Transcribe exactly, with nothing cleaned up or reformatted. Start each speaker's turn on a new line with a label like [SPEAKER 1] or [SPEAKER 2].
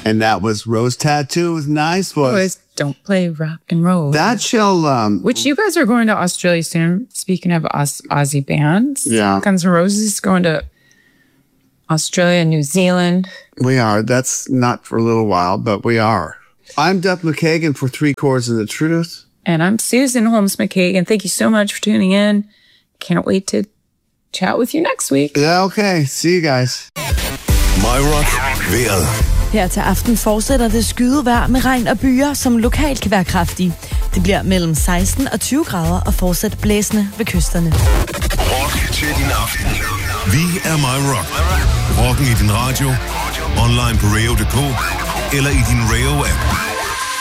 [SPEAKER 1] And that was Rose Tattoo. Nice was.
[SPEAKER 2] was Don't Play Rock and Roll.
[SPEAKER 1] That shall... Um,
[SPEAKER 2] Which you guys are going to Australia soon. Speaking of Aus- Aussie bands.
[SPEAKER 1] Yeah.
[SPEAKER 2] Guns N' Roses is going to Australia, New Zealand.
[SPEAKER 1] We are. That's not for a little while, but we are. I'm Duff McKagan for Three Chords of the Truth.
[SPEAKER 2] And I'm Susan Holmes McKagan. Thank you so much for tuning in. Can't wait to chat with you next week.
[SPEAKER 1] Yeah, okay. See you guys.
[SPEAKER 3] My Rock vejret.
[SPEAKER 4] Her til aften fortsætter det skydevejr med regn og byer, som lokalt kan være kraftige. Det bliver mellem seksten og tyve grader og fortsat blæsende ved kysterne.
[SPEAKER 3] Rock til din aften. Vi er My Rock. Rocken i din radio, online på radio punktum d k eller i din Radio-app.